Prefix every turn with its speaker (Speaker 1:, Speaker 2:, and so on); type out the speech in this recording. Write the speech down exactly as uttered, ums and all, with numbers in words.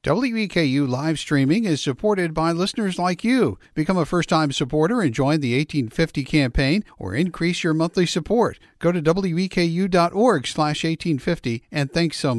Speaker 1: W E K U live streaming is supported by listeners like you. Become a first-time supporter and join the eighteen fifty campaign or increase your monthly support. Go to W E K U dot org slash eighteen fifty and thanks so much.